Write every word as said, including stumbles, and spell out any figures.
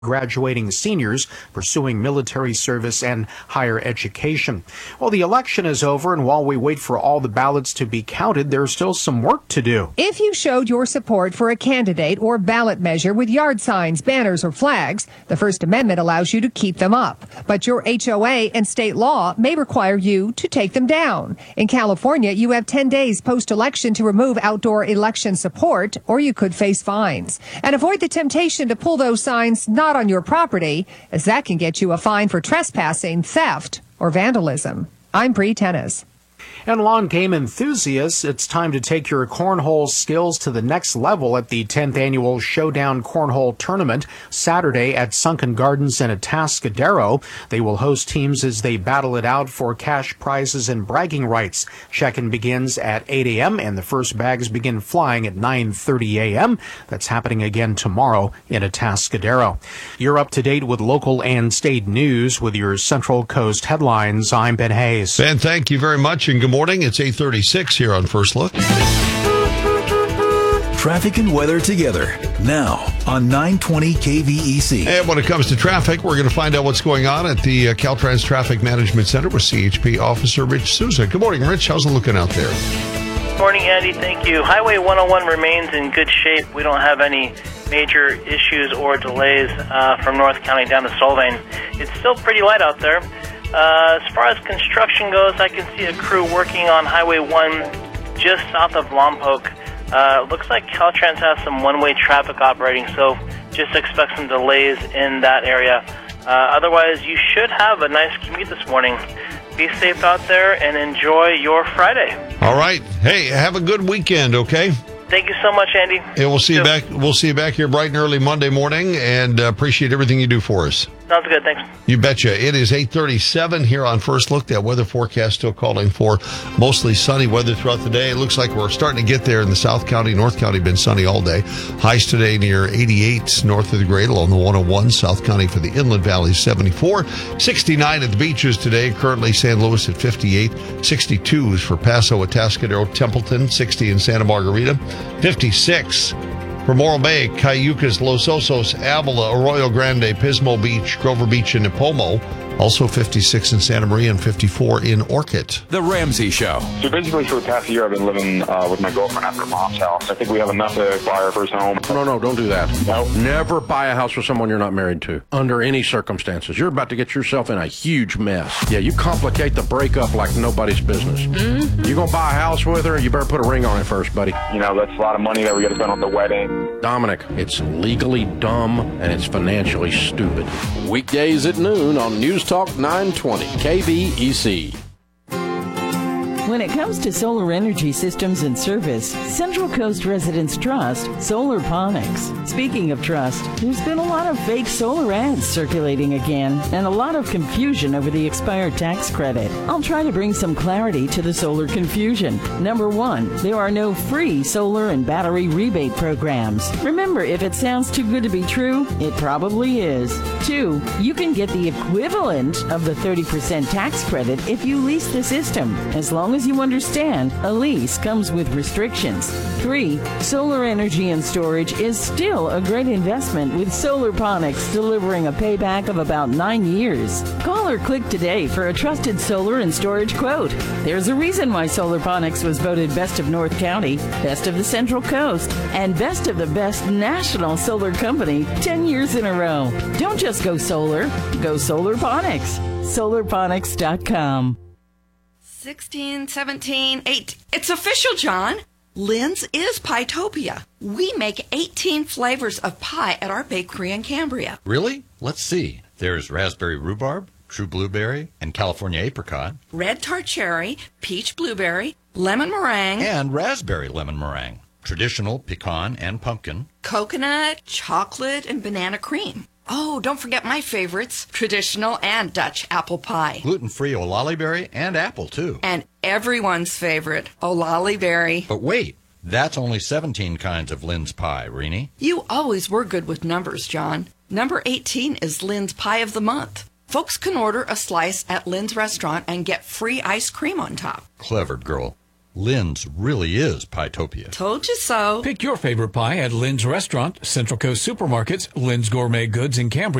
graduating seniors pursuing military service and higher education. Well, the election is over, and while we wait for all the ballots to be counted, there's still some work to do. If you showed your support for a candidate or ballot measure with yard signs, banners, or flags, the First Amendment allows you to keep them up. But your H O A and state law may require you to take them down. In California, you have ten days post-election to remove outdoor election support, or you could face fines. And avoid the temptation to pull those signs not on your property, as that can get you a fine for trespassing, theft, or vandalism. I'm Bree Tennis. And lawn game enthusiasts, it's time to take your cornhole skills to the next level at the tenth Annual Showdown Cornhole Tournament Saturday at Sunken Gardens in Atascadero. They will host teams as they battle it out for cash prizes and bragging rights. Check-in begins at eight a.m. and the first bags begin flying at nine thirty a.m. That's happening again tomorrow in Atascadero. You're up to date with local and state news with your Central Coast headlines. I'm Ben Hayes. Ben, thank you very much. And good morning. It's eight thirty-six here on First Look. Traffic and weather together now on nine twenty K V E C. And when it comes to traffic, we're going to find out what's going on at the uh, Caltrans Traffic Management Center with C H P Officer Rich Souza. Good morning, Rich. How's it looking out there? Morning, Andy. Thank you. Highway one oh one remains in good shape. We don't have any major issues or delays uh, from North County down to Solvang. It's still pretty light out there. Uh, as far as construction goes, I can see a crew working on Highway one just south of Lompoc. Uh, looks like Caltrans has some one-way traffic operating, so just expect some delays in that area. Uh, otherwise, you should have a nice commute this morning. Be safe out there and enjoy your Friday. All right. Hey, have a good weekend, okay? Thank you so much, Andy. And we'll see you back. We'll see you back here bright and early Monday morning, and uh, appreciate everything you do for us. Sounds good. Thanks. You betcha. It is eight thirty-seven here on First Look. That weather forecast still calling for mostly sunny weather throughout the day. It looks like we're starting to get there in the South County. North County been sunny all day. Highs today near eighty-eight north of the Gradle on the one oh one. South County for the Inland Valley seventy-four. sixty-nine at the beaches today. Currently San Luis at fifty-eight. sixty-two is for Paso, Atascadero, Templeton. sixty in Santa Margarita. fifty-six for Morro Bay, Cayucas, Los Osos, Avila, Arroyo Grande, Pismo Beach, Grover Beach, and Nipomo. Also fifty-six in Santa Maria and fifty-four in Orchid. The Ramsey Show. So basically for the past year, I've been living uh, with my girlfriend at her mom's house. I think we have enough to buy our first home. No, no, don't do that. No. Never buy a house with someone you're not married to, under any circumstances. You're about to get yourself in a huge mess. Yeah, you complicate the breakup like nobody's business. Mm-hmm. You gonna buy a house with her, you better put a ring on it first, buddy. You know, that's a lot of money that we got to spend on the wedding. Dominic, it's legally dumb and it's financially stupid. Weekdays at noon on News Talk nine twenty K V E C. When it comes to solar energy systems and service, Central Coast Residents trust Solarponics. Speaking of trust, there's been a lot of fake solar ads circulating again and a lot of confusion over the expired tax credit. I'll try to bring some clarity to the solar confusion. Number one, there are no free solar and battery rebate programs. Remember, if it sounds too good to be true, it probably is. Two, you can get the equivalent of the thirty percent tax credit if you lease the system, as long as you understand, a lease comes with restrictions. Three, solar energy and storage is still a great investment with Solarponics delivering a payback of about nine years. Call or click today for a trusted solar and storage quote. There's a reason why Solarponics was voted Best of North County, Best of the Central Coast, and Best of the Best National Solar Company ten years in a row. Don't just go solar, go Solarponics. Solarponics dot com. sixteen, seventeen, eight. It's official, John. Lynn's is Pietopia. We make eighteen flavors of pie at our bakery in Cambria. Really? Let's see. There's raspberry rhubarb, true blueberry, and California apricot. Red tart cherry, peach blueberry, lemon meringue. And raspberry lemon meringue. Traditional pecan and pumpkin. Coconut, chocolate, and banana cream. Oh, don't forget my favorites, traditional and Dutch apple pie. Gluten-free olali berry and apple, too. And everyone's favorite, olali berry. But wait, that's only seventeen kinds of Lynn's pie, Rini. You always were good with numbers, John. Number eighteen is Lynn's Pie of the Month. Folks can order a slice at Lynn's restaurant and get free ice cream on top. Clever girl. Lynn's really is Pietopia. Told you so. Pick your favorite pie at Lynn's Restaurant, Central Coast Supermarkets, Lynn's Gourmet Goods in Cambria,